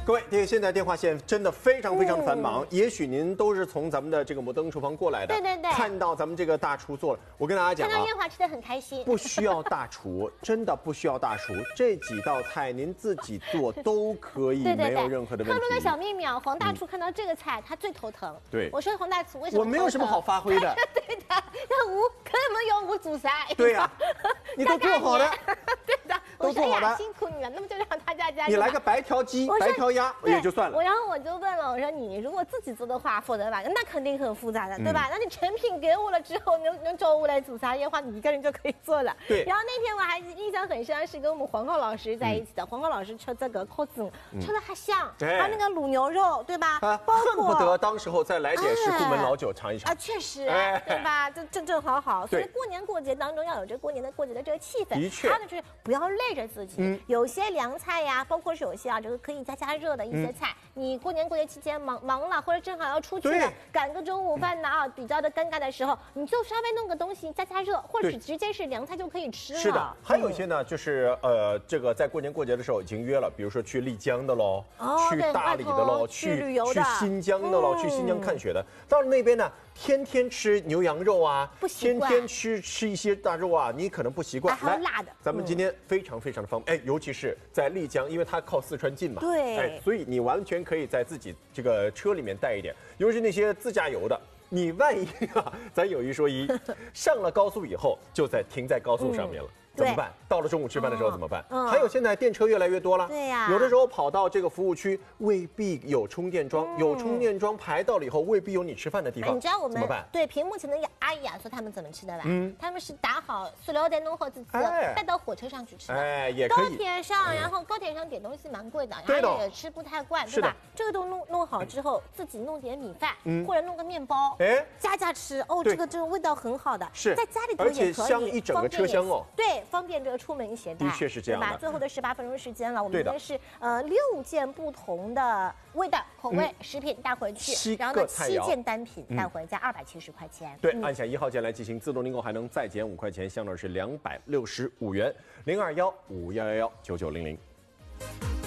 各位，现在电话线真的非常的繁忙，也许您都是从咱们的这个摩登厨房过来的， 对， 看到咱们这个大厨做了，我跟大家讲看到燕华吃的很开心， 不需要大厨，真的不需要大厨，这几道菜您自己做都可以，没有任何的问题。 透露个小秘密啊，黄大厨看到这个菜他最头疼。 对， 我说黄大厨为什么？ 我没有什么好发挥的。 对的，根本有无主菜。 对呀，你都做好了。 对的， 都做好了， 辛苦你了，那么就让他家加。 你来个白条鸡、白条鸭也就算了。 然后我就问了，我说你如果自己做的话，否则吧，那肯定很复杂的，对吧？那你成品给我了之后，能找我来煮啥的话，你一个人就可以做了。 对。 然后那天我还印象很深，是跟我们黄浩老师在一起的。黄浩老师吃这个扣子，吃的还香，还有那个卤牛肉，对吧？ 恨不得当时候再来点是顾门老酒尝一尝啊，确实，对吧？这正好。所以过年过节当中要有这过节的这个气氛。 的确。 还有就是不要累着自己，有些凉菜呀，包括是有些这个可以加热的一些菜，你过年过节期间忙了，或者正好要出去了，赶个中午饭呢比较的尴尬的时候，你就稍微弄个东西加热，或者直接是凉菜就可以吃了。 是的，还有一些呢，就是这个在过年过节的时候已经约了，比如说去丽江的喽，去大理的喽，去旅游的， 去新疆的喽，去新疆看雪的，到了那边呢，天天吃牛羊肉啊，天天吃一些大肉啊，你可能不习惯。 还有辣的， 咱们今天非常的方便，尤其是在丽江，因为它靠四川近嘛， 对， 所以你完全可以在自己这个车里面带一点，尤其是那些自驾游的，你万一咱有一说一，上了高速以后就停在高速上面了。怎么办？到了中午吃饭的时候怎么办？还有现在电车越来越多了， 对呀， 有的时候跑到这个服务区未必有充电桩，有充电桩排到了以后未必有你吃饭的地方， 你知道我们怎么办？ 对屏幕前的阿姨说他们怎么吃的吧？他们是打好塑料袋弄好自己带到火车上去吃的， 也可以。 高铁上，然后高铁上点东西蛮贵的，然后也吃不太惯，对吧？这个都弄好之后，自己弄点米饭，或者弄个面包，加吃，这个味道很好的， 是在家里头而且香一整个车厢哦， 对，方便这个出门携带， 的确是这样的。 最后的18分钟时间了，我们今天是6件不同的味道口味食品带回去，然后呢7件单品带回家270块钱。 对，按下1号键来进行自动订购，还能再减5块钱，相当是265元。021-5111-9900。